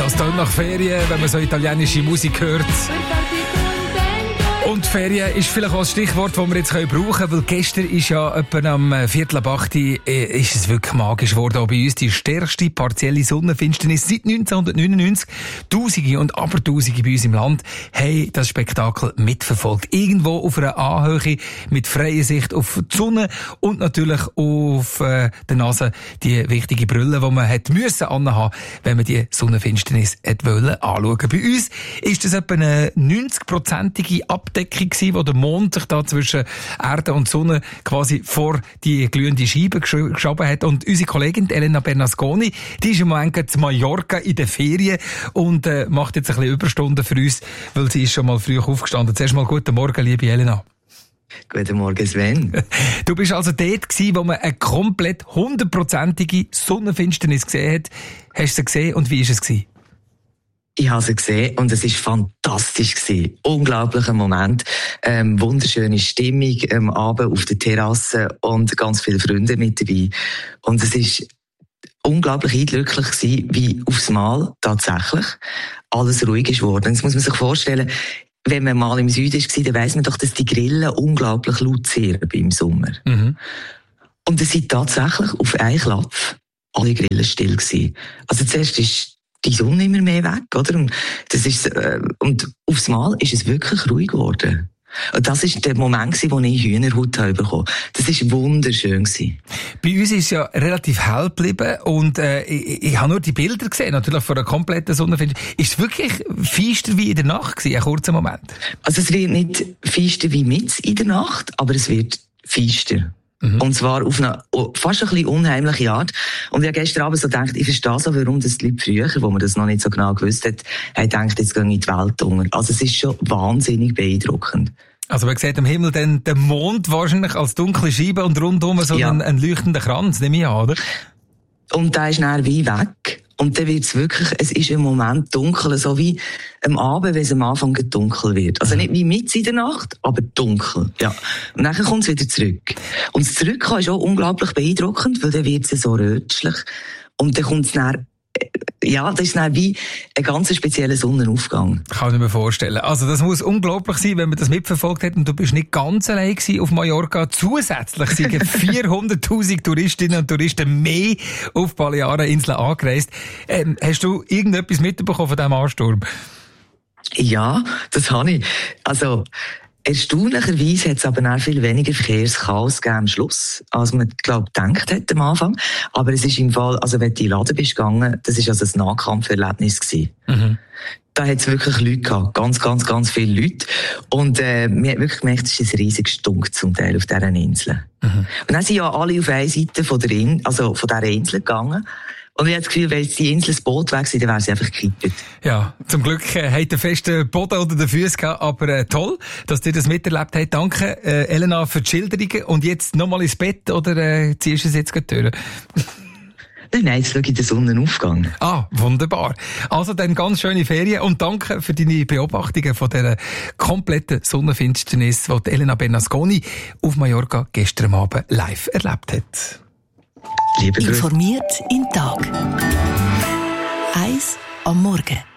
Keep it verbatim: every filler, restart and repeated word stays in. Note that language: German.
Das klingt nach Ferien, wenn man so italienische Musik hört. Und Ferien ist vielleicht auch ein Stichwort, das wir jetzt brauchen können, weil gestern ist ja etwa am Viertel ab acht äh, ist es wirklich magisch geworden. Auch bei uns die stärkste partielle Sonnenfinsternis seit neunzehnhundertneunundneunzig. Tausende und Abertausende bei uns im Land haben das Spektakel mitverfolgt. Irgendwo auf einer Anhöhe mit freier Sicht auf die Sonne und natürlich auf äh, der Nase die wichtige Brille, die man hat müssen anhaben, wenn man die Sonnenfinsternis hat wollen anschauen. Bei uns ist das etwa eine neunzig-prozentige Abdeckung gewesen, wo der Mond sich da zwischen Erde und Sonne quasi vor die glühende Scheibe gesch- geschoben hat. Und unsere Kollegin Elena Bernasconi, die ist im Moment zu Mallorca in den Ferien und äh, macht jetzt ein bisschen Überstunden für uns, weil sie ist schon mal früh aufgestanden. Zuerst mal guten Morgen, liebe Elena. Guten Morgen, Sven. Du bist also dort gewesen, wo man eine komplett hundertprozentige Sonnenfinsternis gesehen hat. Hast du sie gesehen und wie war es gewesen? Ich habe sie gesehen und es war fantastisch gewesen. Unglaublicher Moment. Ähm, wunderschöne Stimmung am Abend auf der Terrasse und ganz viele Freunde mit dabei. Und es war unglaublich eindrücklich gewesen, wie aufs Mal tatsächlich alles ruhig ist geworden. Jetzt muss man sich vorstellen, wenn man mal im Süden war, dann weiss man doch, dass die Grillen unglaublich laut sind im Sommer. Mhm. Und es sind tatsächlich auf einen Klapf alle Grillen still gewesen. Also zuerst ist die Sonne immer mehr weg, oder? Und, das ist, äh, und aufs Mal ist es wirklich ruhig geworden. Und das war der Moment, wo ich Hühnerhaut bekommen habe. Das war wunderschön. Bei uns ist es ja relativ hell geblieben und äh, ich, ich habe nur die Bilder gesehen, natürlich von einer kompletten Sonnenfinsternis. Ist es wirklich feister wie in der Nacht gewesen, ein kurzer Moment? Also es wird nicht feister wie mit in der Nacht, aber es wird feister. Mhm. Und zwar auf eine fast ein bisschen unheimliche Art. Und ich habe gestern Abend so gedacht, ich verstehe so, warum das die Leute früher, wo man das noch nicht so genau gewusst hat, haben gedacht, jetzt gehen in die Welt unter. Also es ist schon wahnsinnig beeindruckend. Also man sieht am Himmel dann den Mond wahrscheinlich als dunkle Scheibe und rundum so ja. einen, einen leuchtenden Kranz, nehme ich an, oder? Und der ist dann wie weg. Und dann wird's wirklich, es ist im Moment dunkel, so wie am Abend, wenn es am Anfang dunkel wird. Also nicht wie mitten in der Nacht, aber dunkel. Ja. Und dann kommt es wieder zurück. Und das Zurückkommen ist auch unglaublich beeindruckend, weil dann wird es so rötlich. Und dann kommt es dann, ja, das ist dann wie ein ganz spezieller Sonnenaufgang. Kann ich mir vorstellen. Also das muss unglaublich sein, wenn man das mitverfolgt hat und du bist nicht ganz allein gewesen auf Mallorca. Zusätzlich sind vierhunderttausend Touristinnen und Touristen mehr auf die Baleareninseln angereist. Ähm, hast du irgendetwas mitbekommen von diesem Ansturm? Ja, das habe ich. Also erstaunlicherweise hat es aber auch viel weniger Verkehrschaos gegeben am Schluss, als man, glaube ich, gedacht hat am Anfang. Aber es ist im Fall, also wenn du in den Laden bist gegangen, das war also ein Nahkampferlebnis gewesen. Mhm. Da hat es wirklich Leute gehabt. Ganz, ganz, ganz viele Leute. Und, äh, man hat wirklich gemerkt, es ist ein riesiger Stunk zum Teil auf dieser Insel. Mhm. Und dann sind ja alle auf einer Seite von der In- also von dieser Insel gegangen. Und ich habe das Gefühl, wenn jetzt die Insel das Boot weg sind, dann wäre sie einfach gekippt. Ja, zum Glück äh, hat der feste Boden unter den Füßen gehabt, aber äh, toll, dass ihr das miterlebt habt. Danke, äh, Elena, für die Schilderungen. Und jetzt nochmal ins Bett, oder äh, ziehst du es jetzt gleich durch? Nein, nein, jetzt schaue ich den Sonnenaufgang. Ah, wunderbar. Also dann ganz schöne Ferien und danke für deine Beobachtungen von dieser kompletten Sonnenfinsternis, die Elena Bernasconi auf Mallorca gestern Abend live erlebt hat. Informiert im Tag. Eins am Morgen.